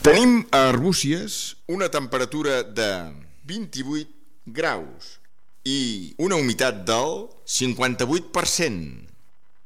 Tenim a Arbúcies una temperatura de 28 graus i una humitat del 58%.